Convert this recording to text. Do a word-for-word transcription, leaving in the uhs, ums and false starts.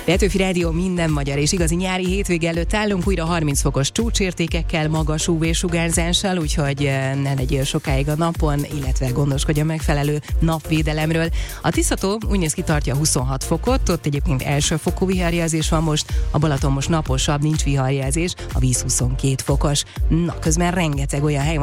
Petőfi Rádió, minden magyar és igazi nyári hétvége előtt állunk, újra harminc fokos csúcsértékekkel, magas ú vé-sugárzással, úgyhogy ne legyél sokáig a napon, illetve gondoskodj a megfelelő napvédelemről. A Tiszató úgy néz ki, tartja huszonhat fokot, ott egyébként elsőfokú viharjelzés van most, a Balaton most naposabb, nincs viharjelzés, a víz huszonkét fokos. Na, közben rengeteg olyan hely van,